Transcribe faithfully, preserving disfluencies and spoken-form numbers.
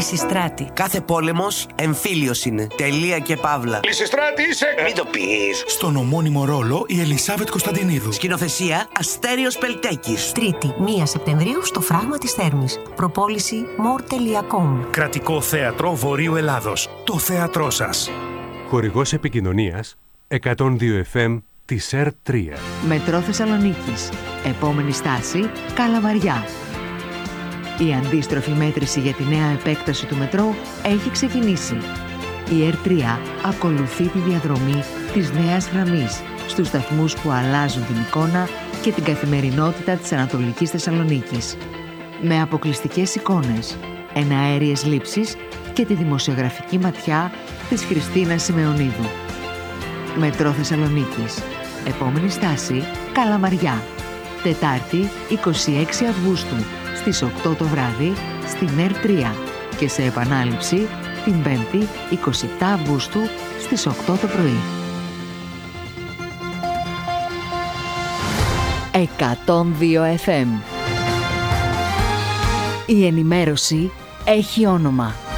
Λυσιστράτη. Κάθε πόλεμος εμφύλιος είναι. Τελεία και παύλα. Λυσιστράτη είσαι! Μην το πεις. Στον ομώνυμο ρόλο η Ελισάβετ Κωνσταντινίδου. Σκηνοθεσία Αστέριος Πελτέκης. Τρίτη, πρώτη Σεπτεμβρίου στο Φράγμα της Θέρμης. Προπόληση more τελεία com. Κρατικό Θέατρο Βορείου Ελλάδος. Το θέατρό σας. Χορηγός επικοινωνίας εκατόν δύο εφ εμ της ΕΡ τρία. Μετρό Θεσσαλονίκης. Επόμενη στάση Καλαμαριά. Η αντίστροφη μέτρηση για τη νέα επέκταση του μετρό έχει ξεκινήσει. Η ΕΡ τρία ακολουθεί τη διαδρομή της νέας γραμμής στους σταθμούς που αλλάζουν την εικόνα και την καθημερινότητα της Ανατολικής Θεσσαλονίκης. Με αποκλειστικές εικόνες, εναέριες λήψεις και τη δημοσιογραφική ματιά της Χριστίνας Σιμεωνίδου. Μετρό Θεσσαλονίκης. Επόμενη στάση Καλαμαριά. Τετάρτη εικοστή έκτη Αυγούστου στις οκτώ το βράδυ στην ΕΡ τρία και σε επανάληψη την Πέμπτη εικοστή εβδόμη Αυγούστου στις οκτώ το πρωί. εκατόν δύο εφ εμ. Η ενημέρωση έχει όνομα.